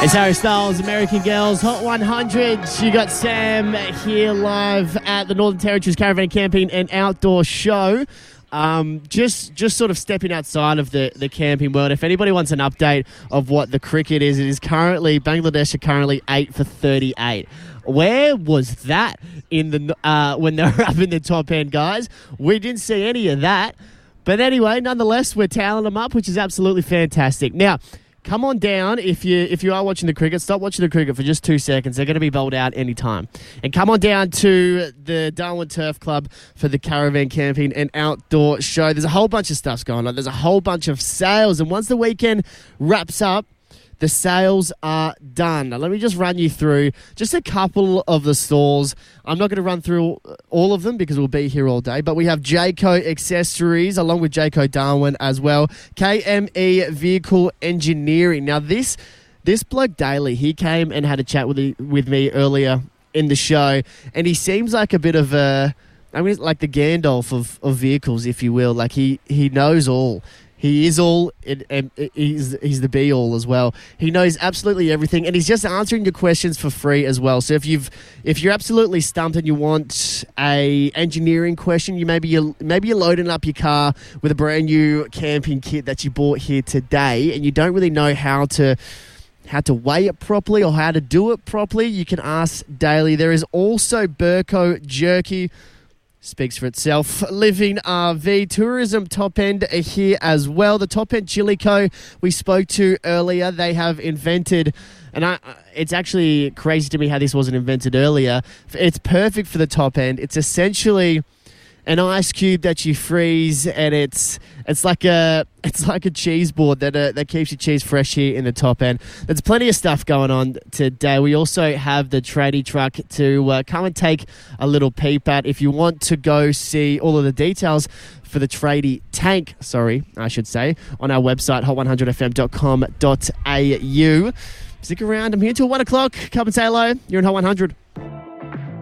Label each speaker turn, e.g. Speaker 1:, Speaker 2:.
Speaker 1: It's Harry Styles, American Girls, Hot 100. You got Sam here live at the Northern Territories Caravan Camping and Outdoor Show. Just sort of stepping outside of the camping world. If anybody wants an update of what the cricket is, it is currently, Bangladesh are currently 8 for 38. Where was that in the when they were up in the top end, guys? We didn't see any of that. But anyway, nonetheless, we're tallying them up, which is absolutely fantastic. Now, come on down if you are watching the cricket. Stop watching the cricket for just 2 seconds. They're going to be bowled out any time. And come on down to the Darwin Turf Club for the Caravan Camping and Outdoor Show. There's a whole bunch of stuff going on. There's a whole bunch of sales. And once the weekend wraps up, the sales are done. Now, let me just run you through just a couple of the stalls. I'm not going to run through all of them because we'll be here all day, but we have Jayco Accessories along with Jayco Darwin as well. KME Vehicle Engineering. Now, this bloke Daly, he came and had a chat with me earlier in the show, and he seems like a bit of like the Gandalf of vehicles, if you will. Like he knows all. He is all, and he's the be-all as well. He knows absolutely everything, and he's just answering your questions for free as well. So if you're absolutely stumped and you want a engineering question, maybe you're loading up your car with a brand new camping kit that you bought here today, and you don't really know how to weigh it properly or how to do it properly, you can ask Daly. There is also Burko Jerky. Speaks for itself. Living RV Tourism Top End here as well. The Top End Chili Co. we spoke to earlier, they have invented, and it's actually crazy to me how this wasn't invented earlier. It's perfect for the top end. It's essentially an ice cube that you freeze, and it's like a cheese board that keeps your cheese fresh here in the top end. There's plenty of stuff going on today. We also have the tradie truck to come and take a little peep at. If you want to go see all of the details for the tradie tank, I should say, on our website, hot100fm.com.au. Stick around. I'm here till 1 o'clock. Come and say hello. You're in Hot 100.